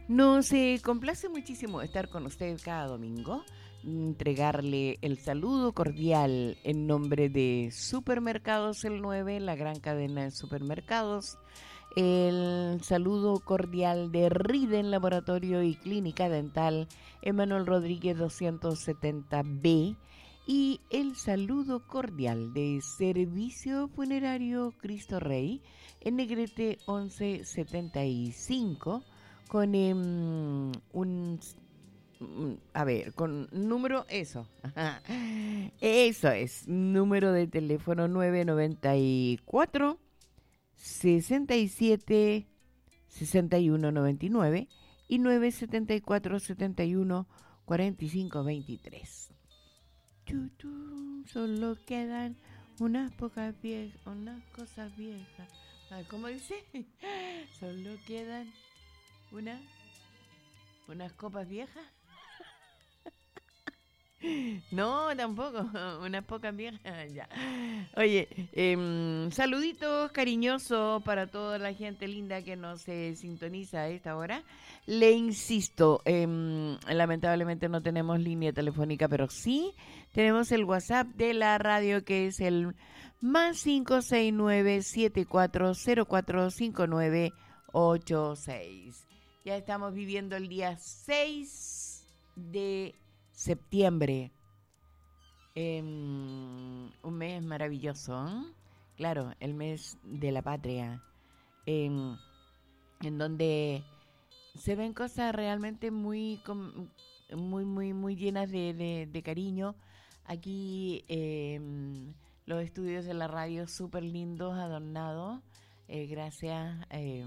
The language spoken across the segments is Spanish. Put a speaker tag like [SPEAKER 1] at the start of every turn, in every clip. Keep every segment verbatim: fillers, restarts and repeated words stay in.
[SPEAKER 1] Nos eh, complace muchísimo estar con usted cada domingo, entregarle el saludo cordial en nombre de Supermercados El nueve, la gran cadena de supermercados, el saludo cordial de Riden Laboratorio y Clínica Dental Emanuel Rodríguez doscientos setenta B y el saludo cordial de Servicio Funerario Cristo Rey en Negrete once setenta y cinco con eh, un, a ver, con número, eso, eso es, número de teléfono nueve noventa y cuatro, sesenta y siete, sesenta y uno noventa y nueve y nueve setenta y cuatro, setenta y uno, cuarenta y cinco veintitrés. Chuchu, solo quedan unas pocas viejas, unas cosas viejas. ¿Cómo dice? Solo quedan una, unas copas viejas. No, tampoco, unas pocas viejas, ya. Oye, eh, saluditos cariñosos para toda la gente linda que nos eh, sintoniza a esta hora. Le insisto, eh, lamentablemente no tenemos línea telefónica, pero sí tenemos el WhatsApp de la radio, que es el más cinco seis nueve, siete cuatro cero cuatro cinco nueve ocho seis. Ya estamos viviendo el día seis de septiembre, eh, un mes maravilloso, ¿eh? Claro, el mes de la patria, eh, en donde se ven cosas realmente muy, muy, muy, muy llenas de, de, de cariño. Aquí eh, los estudios de la radio súper lindos, adornados, eh, gracias eh,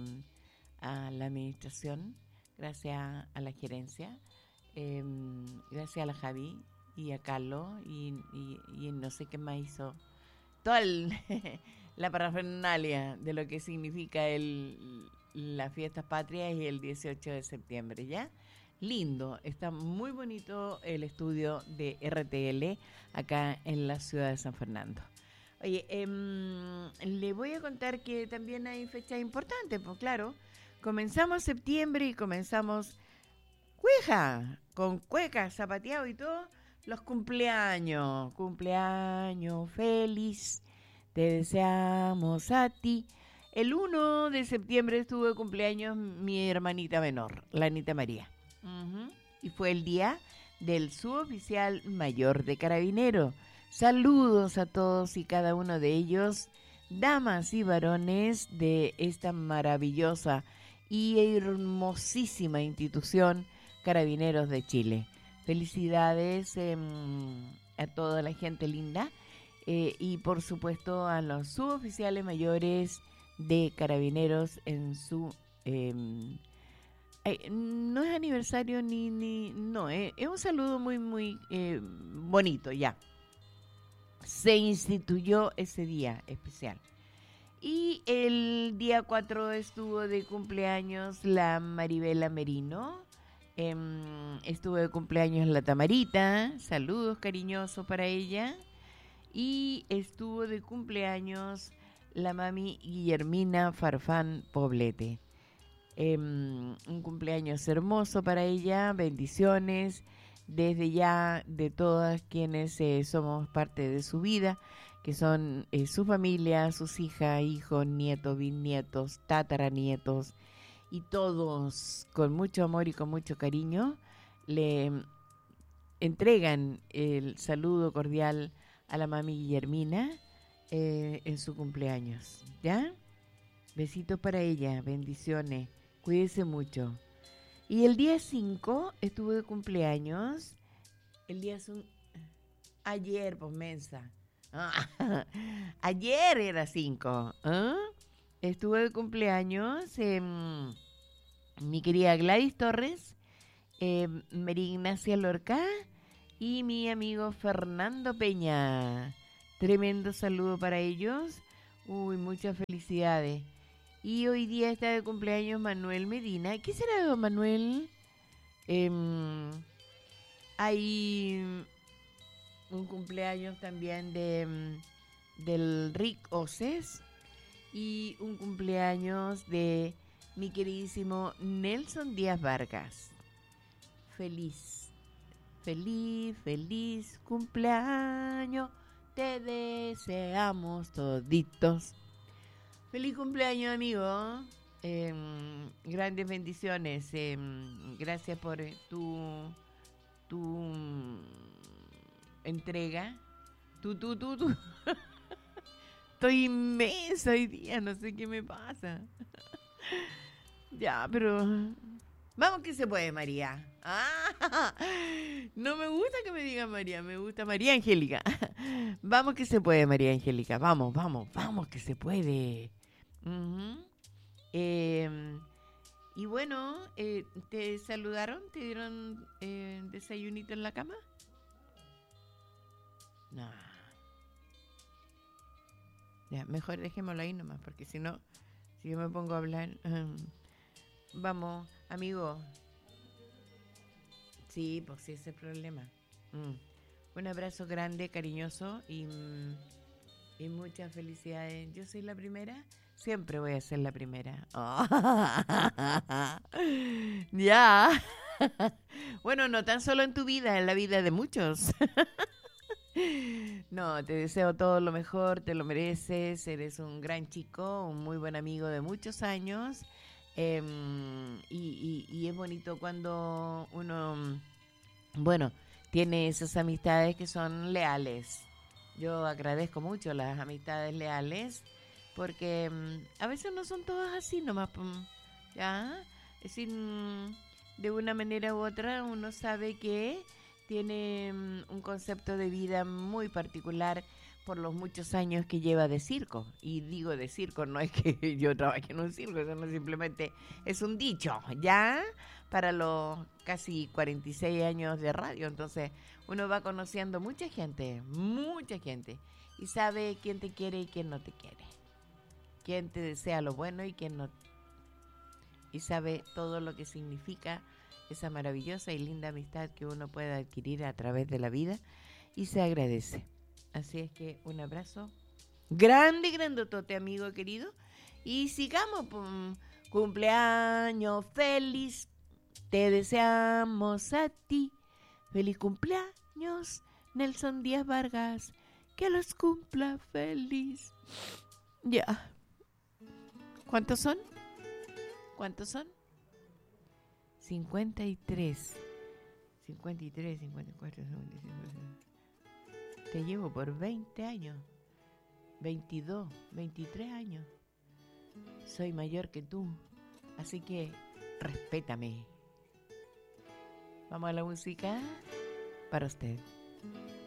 [SPEAKER 1] a la administración, gracias a la gerencia. Eh, gracias a la Javi y a Carlos y, y, y no sé qué más hizo toda el, la parafernalia de lo que significa el, las fiestas patrias y el dieciocho de septiembre, ¿ya? Lindo, está muy bonito el estudio de R T L acá en la ciudad de San Fernando. Oye, eh, le voy a contar que también hay fechas importantes, pues claro, comenzamos septiembre y comenzamos cueja, con cueca, zapateado y todo, los cumpleaños, cumpleaños feliz, te deseamos a ti. El uno de septiembre estuvo de cumpleaños mi hermanita menor, la Anita María. Uh-huh. Y fue el día del suboficial mayor de Carabineros. Saludos a todos y cada uno de ellos, damas y varones de esta maravillosa y hermosísima institución Carabineros de Chile. Felicidades eh, a toda la gente linda eh, y por supuesto a los suboficiales mayores de Carabineros en su eh, eh, no es aniversario ni ni no eh, es un saludo muy muy eh, bonito. Ya se instituyó ese día especial. Y el día cuatro estuvo de cumpleaños la Maribela Merino. Eh, estuvo de cumpleaños la Tamarita, saludos cariñosos para ella. Y estuvo de cumpleaños la mami Guillermina Farfán Poblete. Eh, un cumpleaños hermoso para ella, bendiciones desde ya de todas quienes eh, somos parte de su vida, que son eh, su familia, sus hijas, hijos, nietos, bisnietos, tataranietos, y todos con mucho amor y con mucho cariño le entregan el saludo cordial a la mami Guillermina eh, en su cumpleaños, ¿ya? Besitos para ella, bendiciones, cuídese mucho. Y el día cinco estuvo de cumpleaños, el día su... ayer, pues mensa, ah, ayer era cinco, ¿eh? Estuvo de cumpleaños eh, mi querida Gladys Torres, eh, María Ignacia Lorca y mi amigo Fernando Peña. Tremendo saludo para ellos. Uy, muchas felicidades. Y hoy día está de cumpleaños Manuel Medina. ¿Qué será de don Manuel? Eh, hay un cumpleaños también de del Rick Oces y un cumpleaños de mi queridísimo Nelson Díaz Vargas. Feliz, feliz, feliz cumpleaños, te deseamos toditos. Feliz cumpleaños, amigo. Eh, grandes bendiciones. Eh, gracias por eh, tu, tu entrega. Tu, tu, tu, tu. Estoy inmensa hoy día, no sé qué me pasa. Ya, pero vamos que se puede, María. Ah, no me gusta que me digan María, me gusta María Angélica. Vamos que se puede, María Angélica. Vamos, vamos, vamos que se puede. Uh-huh. eh, y bueno, eh, ¿te saludaron? ¿Te dieron eh, desayunito en la cama? No. Ya, mejor dejémoslo ahí nomás, porque si no, si yo me pongo a hablar... Um, vamos, amigo. Sí, pues sí, ese es el problema. Mm. Un abrazo grande, cariñoso y, y muchas felicidades. Yo soy la primera, siempre voy a ser la primera. Oh. Ya. Bueno, no tan solo en tu vida, en la vida de muchos. No, te deseo todo lo mejor, te lo mereces, eres un gran chico, un muy buen amigo de muchos años. Eh, y, y, y es bonito cuando uno, bueno, tiene esas amistades que son leales. Yo agradezco mucho las amistades leales porque um, a veces no son todas así nomás, pum, ¿ya? Es decir, um, de una manera u otra uno sabe que tiene um, un concepto de vida muy particular por los muchos años que lleva de circo. Y digo de circo, no es que yo trabaje en un circo, eso no simplemente es un dicho, ¿ya? Para los casi cuarenta y seis años de radio. Entonces uno va conociendo mucha gente, mucha gente, y sabe quién te quiere y quién no te quiere, quién te desea lo bueno y quién no, y sabe todo lo que significa esa maravillosa y linda amistad que uno puede adquirir a través de la vida, y se agradece. Así es que un abrazo grande, grandotote, amigo querido. Y sigamos, pum, cumpleaños feliz. Te deseamos a ti. Feliz cumpleaños, Nelson Díaz Vargas. Que los cumpla feliz. Ya. ¿Cuántos son? ¿Cuántos son? cincuenta y tres. cincuenta y tres, cincuenta y cuatro, cincuenta y cinco. Te llevo por veinte años, veintidós, veintitrés años. Soy mayor que tú, así que respétame. Vamos a la música para usted.